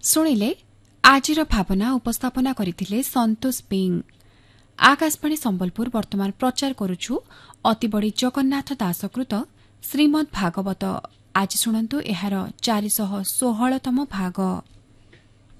ଶୁଣିଲେ ଆଜିର ଭାବନା ଉପସ୍ଥାପନା କରିଥିଲେ ସନ୍ତୋଷ ବେଂ। ଆକାଶବାଣୀ ସମ୍ବଲପୁର ବର୍ତ୍ତମାନ ପ୍ରଚାର କରୁଛୁ ଅତିବଡ଼ି ଜଗନ୍ନାଥ ଦାସକୃତ ଶ୍ରୀମଦ୍ ଭାଗବତ। ଆଜି ଶୁଣନ୍ତୁ ଏହାର 416ତମ ଭାଗ।